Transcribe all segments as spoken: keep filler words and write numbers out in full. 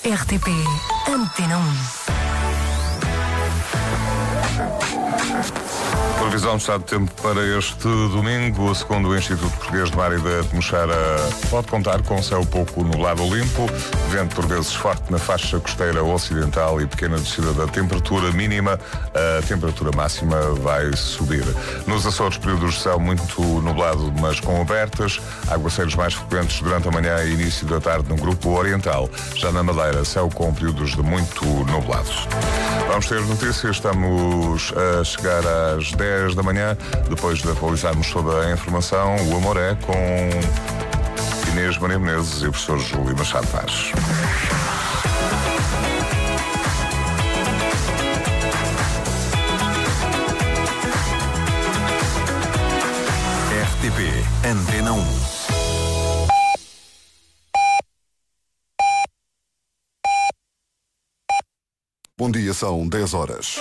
R T P Antena um. Previsão de estado de tempo para este domingo, segundo o Instituto Português de Mar e da Atmosfera, pode contar com céu pouco nublado ou limpo, vento por vezes forte na faixa costeira ocidental e pequena descida da temperatura mínima. A temperatura máxima vai subir. Nos Açores, períodos de céu muito nublado, mas com abertas, aguaceiros mais frequentes durante a manhã e início da tarde no grupo oriental. Já na Madeira, céu com períodos de muito nublado. Vamos ter notícias, estamos a chegar às dez da manhã, depois de atualizarmos toda a informação. O Amor é com Inês Maria Menezes e o professor Júlio Machado Vaz. R T P Antena um. Bom dia, são dez horas.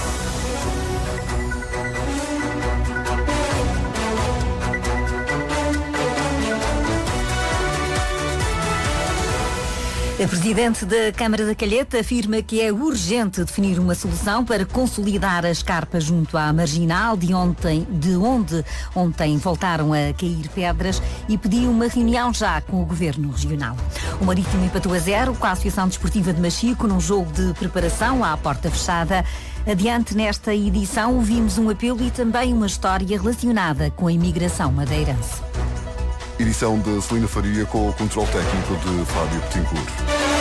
A Presidente da Câmara da Calheta afirma que é urgente definir uma solução para consolidar as carpas junto à Marginal, de, ontem, de onde ontem voltaram a cair pedras, e pediu uma reunião já com o Governo Regional. O Marítimo empatou a zero com a Associação Desportiva de Machico num jogo de preparação à porta fechada. Adiante, nesta edição, ouvimos um apelo e também uma história relacionada com a imigração madeirense. Edição de Celina Faria com o controle técnico de Fábio Petincourt.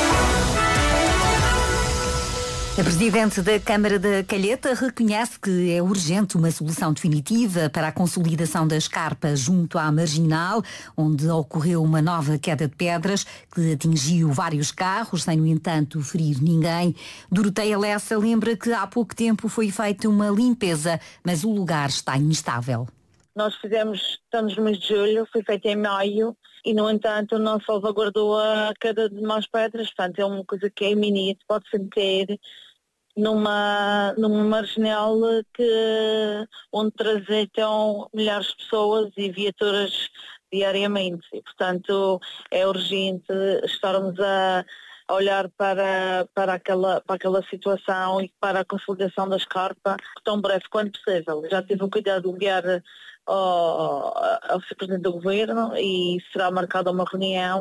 A Presidente da Câmara da Calheta reconhece que é urgente uma solução definitiva para a consolidação das carpas junto à Marginal, onde ocorreu uma nova queda de pedras que atingiu vários carros, sem, no entanto, ferir ninguém. Doroteia Lessa lembra que há pouco tempo foi feita uma limpeza, mas o lugar está instável. Nós fizemos, estamos no mês de julho, foi feito em maio e, no entanto, não salvaguardou a queda de mais pedras. Portanto, é uma coisa que é iminente, pode-se meter numa, numa marginal que, onde transitam milhares de pessoas e viaturas diariamente. E, portanto, é urgente estarmos a olhar para, para, aquela, para aquela situação e para a consolidação da escarpa tão breve quanto possível. Já tive o cuidado de ligar ao, ao senhor Presidente do Governo e será marcada uma reunião.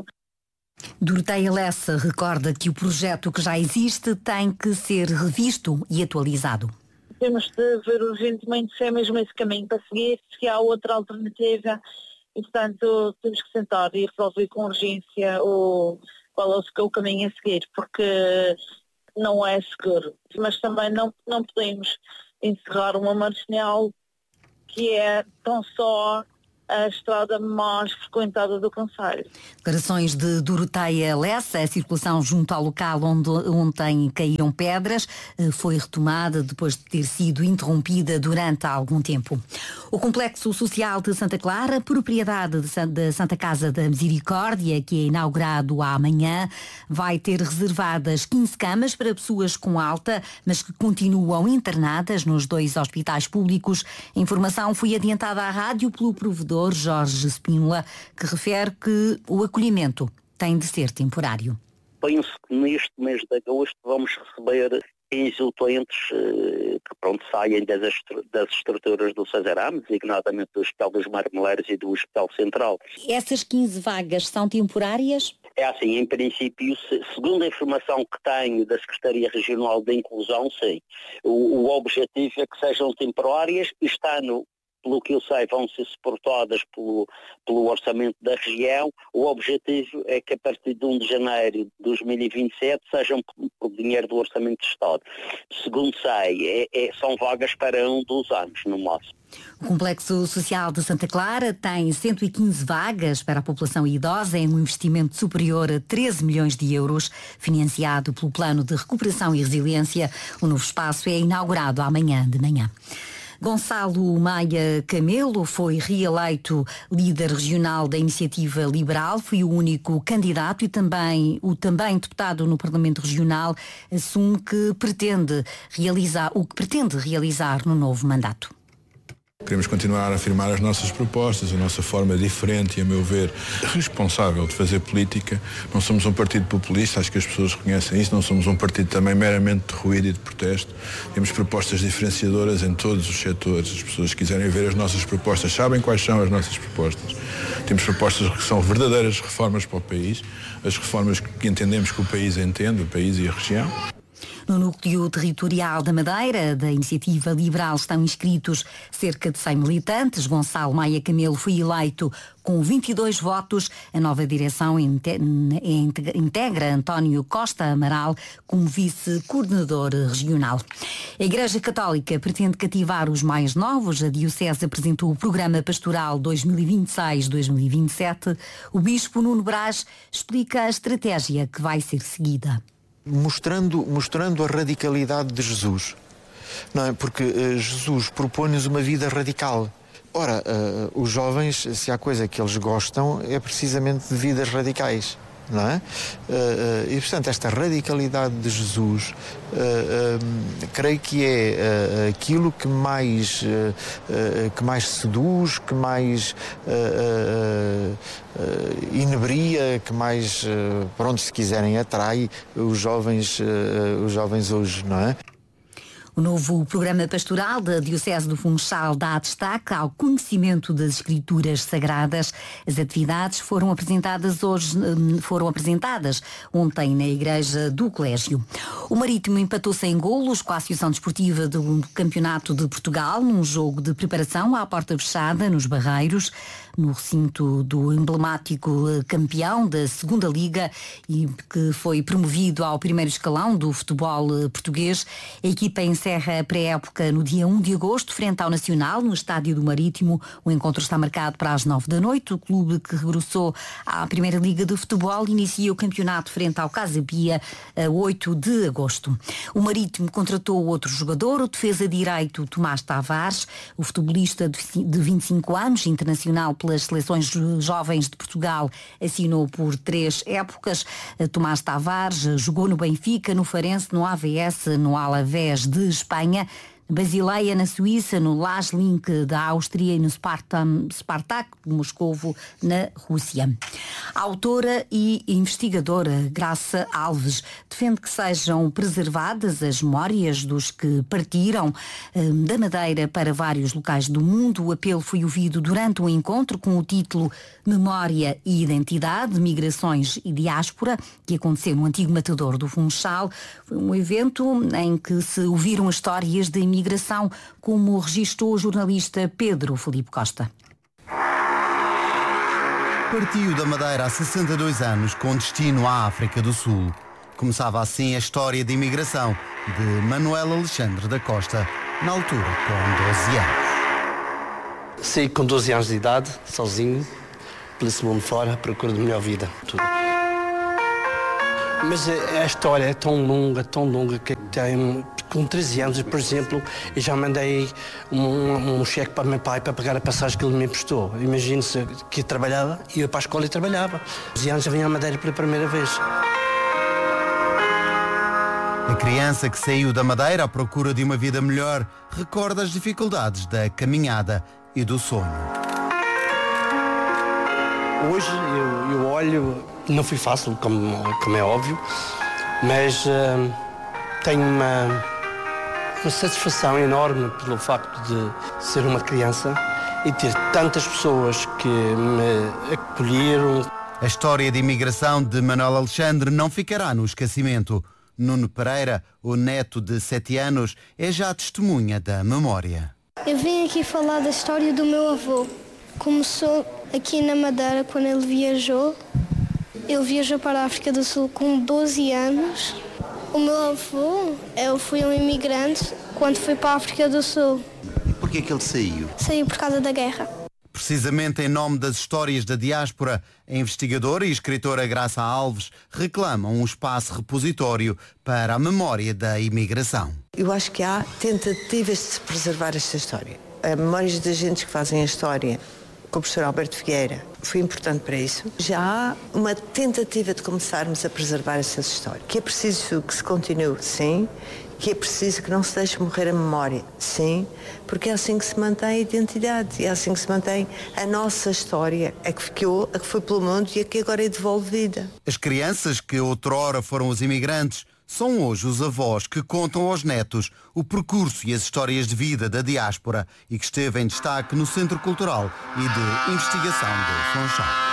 Doroteia Lessa recorda que o projeto que já existe tem que ser revisto e atualizado. Temos de ver urgentemente se é mesmo esse caminho para seguir, se há outra alternativa e, portanto, temos que sentar e resolver com urgência o, qual é o caminho a seguir, porque não é seguro. Mas também não, não podemos encerrar uma marginal que é tão só a estrada mais frequentada do concelho. Declarações de Doroteia Lessa. A circulação junto ao local onde ontem caíram pedras foi retomada depois de ter sido interrompida durante algum tempo. O Complexo Social de Santa Clara, propriedade da Santa Casa da Misericórdia, que é inaugurado amanhã, vai ter reservadas quinze camas para pessoas com alta, mas que continuam internadas nos dois hospitais públicos. A informação foi adiantada à rádio pelo provedor Jorge Spínola, que refere que o acolhimento tem de ser temporário. Penso que neste mês de agosto vamos receber quinze utentes eh, que pronto, saem das, das estruturas do Sazarame, designadamente do Hospital dos Marmeleiros e do Hospital Central. Essas quinze vagas são temporárias? É assim, em princípio, segundo a informação que tenho da Secretaria Regional de Inclusão, sim. O, o objetivo é que sejam temporárias. Este ano, pelo que eu sei, vão ser suportadas pelo, pelo orçamento da região. O objetivo é que a partir de um de janeiro de dois mil e vinte e sete sejam por dinheiro do orçamento do Estado. Segundo sei, é, é, são vagas para um dos anos, no máximo. O Complexo Social de Santa Clara tem cento e quinze vagas para a população idosa em um investimento superior a treze milhões de euros, financiado pelo Plano de Recuperação e Resiliência. O novo espaço é inaugurado amanhã de manhã. Gonçalo Maia Camelo foi reeleito líder regional da Iniciativa Liberal, foi o único candidato e também o também deputado no Parlamento Regional assume que pretende realizar o que pretende realizar no novo mandato. Queremos continuar a afirmar as nossas propostas, a nossa forma diferente e, a meu ver, responsável de fazer política. Não somos um partido populista, acho que as pessoas reconhecem isso, não somos um partido também meramente de ruído e de protesto. Temos propostas diferenciadoras em todos os setores. As pessoas que quiserem ver as nossas propostas sabem quais são as nossas propostas. Temos propostas que são verdadeiras reformas para o país, as reformas que entendemos que o país entende, o país e a região. No núcleo territorial da Madeira, da Iniciativa Liberal, estão inscritos cerca de cem militantes. Gonçalo Maia Camelo foi eleito com vinte e dois votos. A nova direção integra António Costa Amaral como vice-coordenador regional. A Igreja Católica pretende cativar os mais novos. A Diocese apresentou o Programa Pastoral dois mil e vinte e seis a dois mil e vinte e sete. O Bispo Nuno Brás explica a estratégia que vai ser seguida. Mostrando, mostrando a radicalidade de Jesus, não é? Porque uh, Jesus propõe-nos uma vida radical. Ora, uh, os jovens, se há coisa que eles gostam, é precisamente de vidas radicais, não é? Uh, uh, e, portanto, esta radicalidade de Jesus, uh, uh, creio que é uh, aquilo que mais, uh, uh, que mais seduz, que mais uh, uh, uh, inebria, que mais, uh, pronto, se quiserem, atrai os jovens, uh, os jovens hoje, não é? O novo programa pastoral da Diocese do Funchal dá destaque ao conhecimento das Escrituras Sagradas. As atividades foram apresentadas hoje, foram apresentadas ontem na Igreja do Colégio. O Marítimo empatou-se em golos com a Associação Desportiva do Campeonato de Portugal, num jogo de preparação à porta fechada, nos Barreiros, no recinto do emblemático campeão da Segunda Liga e que foi promovido ao primeiro escalão do futebol português. A equipa encerra a pré-época no dia um de agosto, frente ao Nacional, no Estádio do Marítimo. O encontro está marcado para as nove da noite. O clube que regressou à Primeira Liga de Futebol inicia o campeonato frente ao Casa Pia a oito de agosto. O Marítimo contratou outro jogador, o defesa direito Tomás Tavares, o futebolista de vinte e cinco anos, internacional pelas seleções jovens de Portugal, assinou por três épocas. Tomás Tavares jogou no Benfica, no Farense, no A V S, no Alavés de Espanha, Basileia na Suíça, no Laslink da Áustria e no Spartan, Spartak de Moscovo na Rússia. A autora e investigadora Graça Alves defende que sejam preservadas as memórias dos que partiram hum, da Madeira para vários locais do mundo. O apelo foi ouvido durante um encontro com o título Memória e Identidade, Migrações e Diáspora, que aconteceu no antigo Matador do Funchal. Foi um evento em que se ouviram histórias de imigração, como registrou o jornalista Pedro Felipe Costa. Partiu da Madeira há sessenta e dois anos com destino à África do Sul. Começava assim a história de imigração de Manuel Alexandre da Costa, na altura com doze anos. Saí com doze anos de idade, sozinho, pelo mundo fora, à procura de melhor vida. Tudo. Mas a, a história é tão longa, tão longa, que tem, com treze anos, por exemplo, eu já mandei um, um cheque para o meu pai para pagar a passagem que ele me emprestou. Imagine-se que eu trabalhava, ia para a escola e trabalhava. doze anos já vinha à Madeira pela primeira vez. A criança que saiu da Madeira à procura de uma vida melhor recorda as dificuldades da caminhada e do sonho. Hoje eu, eu olho, não foi fácil, como, como é óbvio, mas uh, tenho uma, uma satisfação enorme pelo facto de ser uma criança e ter tantas pessoas que me acolheram. A história de imigração de Manuel Alexandre não ficará no esquecimento. Nuno Pereira, o neto de sete anos, é já testemunha da memória. Eu vim aqui falar da história do meu avô. Começou aqui na Madeira quando ele viajou. Ele viajou para a África do Sul com doze anos. O meu avô, eu fui um imigrante quando fui para a África do Sul. E porquê que ele saiu? Saiu por causa da guerra. Precisamente em nome das histórias da diáspora, a investigadora e escritora Graça Alves reclamam um espaço repositório para a memória da imigração. Eu acho que há tentativas de se preservar esta história. Há memórias de agentes que fazem a história com o professor Alberto Vieira. Foi importante para isso. Já há uma tentativa de começarmos a preservar essa história. Que é preciso que se continue, sim. Que é preciso que não se deixe morrer a memória, sim. Porque é assim que se mantém a identidade. É assim que se mantém a nossa história. A que ficou, a que foi pelo mundo e a que agora é devolvida. As crianças que outrora foram os imigrantes são hoje os avós que contam aos netos o percurso e as histórias de vida da diáspora e que esteve em destaque no Centro Cultural e de Investigação do Funchal.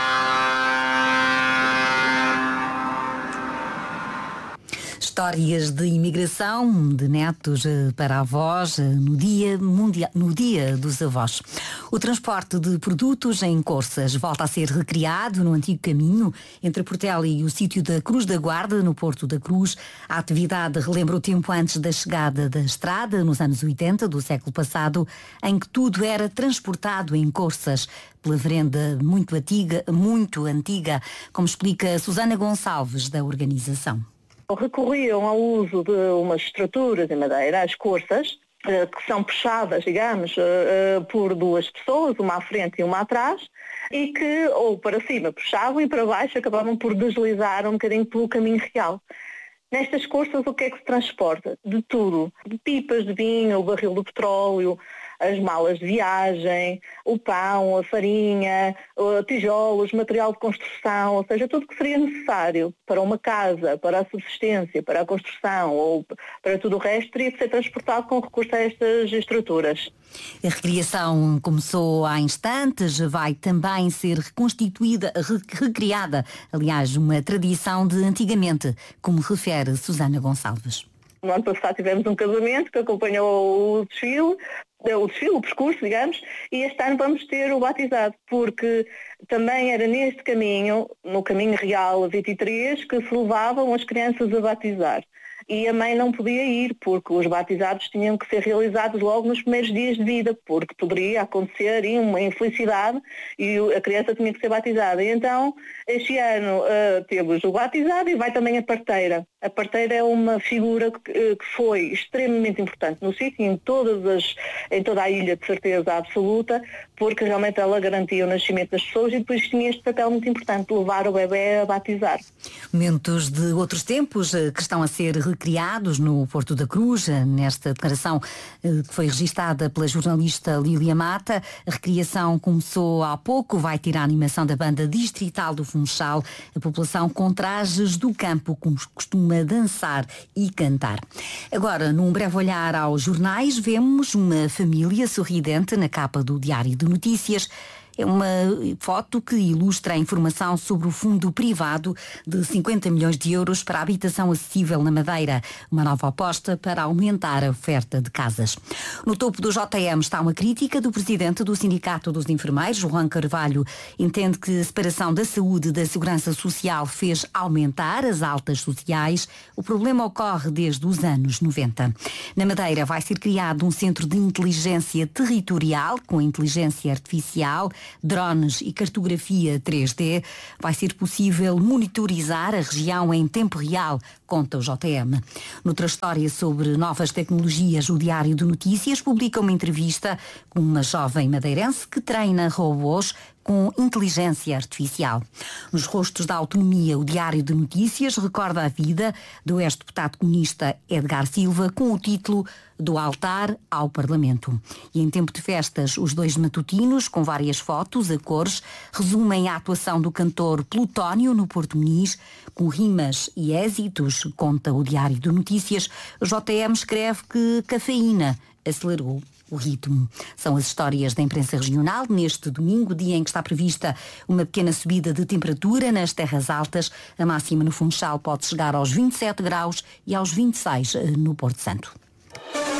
Histórias de imigração de netos para avós no dia, mundial, no dia dos avós. O transporte de produtos em Corças volta a ser recriado no antigo caminho entre Portela e o sítio da Cruz da Guarda, no Porto da Cruz. A atividade relembra o tempo antes da chegada da estrada, nos anos oitenta do século passado, em que tudo era transportado em Corças pela verenda muito antiga, muito antiga, como explica Susana Gonçalves, da organização. Recorriam ao uso de umas estruturas de madeira, as corças, que são puxadas, digamos, por duas pessoas, uma à frente e uma atrás, e que ou para cima puxavam e para baixo acabavam por deslizar um bocadinho pelo caminho real. Nestas corças o que é que se transporta? De tudo, de pipas de vinho, o barril de petróleo, as malas de viagem, o pão, a farinha, tijolos, material de construção, ou seja, tudo que seria necessário para uma casa, para a subsistência, para a construção ou para tudo o resto, teria que ser transportado com recurso a estas estruturas. A recriação começou há instantes, vai também ser reconstituída, recriada, aliás, uma tradição de antigamente, como refere Susana Gonçalves. No ano passado tivemos um casamento que acompanhou o desfile, o desfile, o percurso, digamos, e este ano vamos ter o batizado, porque também era neste caminho, no caminho real vinte e três, que se levavam as crianças a batizar. E a mãe não podia ir, porque os batizados tinham que ser realizados logo nos primeiros dias de vida, porque poderia acontecer uma infelicidade e a criança tinha que ser batizada. E então, este ano uh, temos o batizado e vai também a parteira. A parteira é uma figura que, que foi extremamente importante no sítio, em, todas as, em toda a ilha, de certeza absoluta, porque realmente ela garantia o nascimento das pessoas e depois tinha este papel muito importante, de levar o bebê a batizar. Momentos de outros tempos que estão a ser recriados no Porto da Cruz, nesta declaração que foi registada pela jornalista Lília Mata. A recriação começou há pouco, vai ter a animação da banda distrital do Funchal, a população com trajes do campo, como costuma dançar e cantar. Agora, num breve olhar aos jornais, vemos uma família sorridente na capa do Diário de Notícias. É uma foto que ilustra a informação sobre o fundo privado de cinquenta milhões de euros para a habitação acessível na Madeira, uma nova aposta para aumentar a oferta de casas. No topo do J M está uma crítica do presidente do Sindicato dos Enfermeiros, João Carvalho. Entende que a separação da saúde e da segurança social fez aumentar as altas sociais. O problema ocorre desde os anos noventa. Na Madeira vai ser criado um centro de inteligência territorial com inteligência artificial, drones e cartografia três D. Vai ser possível monitorizar a região em tempo real, conta o J M. Noutra história sobre novas tecnologias, o Diário de Notícias publica uma entrevista com uma jovem madeirense que treina robôs com inteligência artificial. Nos rostos da autonomia, o Diário de Notícias recorda a vida do ex-deputado comunista Edgar Silva com o título Do Altar ao Parlamento. E em tempo de festas, os dois matutinos, com várias fotos a cores, resumem a atuação do cantor Plutónio no Porto Muniz, com rimas e êxitos, conta o Diário de Notícias. O J M escreve que Cafeína acelerou o ritmo. São as histórias da imprensa regional neste domingo, dia em que está prevista uma pequena subida de temperatura nas terras altas. A máxima no Funchal pode chegar aos vinte e sete graus e aos vinte e seis no Porto Santo.